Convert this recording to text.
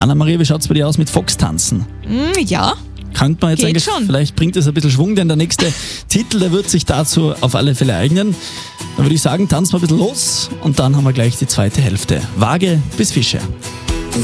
Anna-Maria, wie schaut es bei dir aus mit Foxtanzen? Ja. Könnte man jetzt Geht eigentlich, schon. vielleicht bringt es ein bisschen Schwung, denn der nächste Titel, der wird sich dazu auf alle Fälle eignen. Dann würde ich sagen, tanzen wir ein bisschen los und dann haben wir gleich die zweite Hälfte. Waage bis Fische.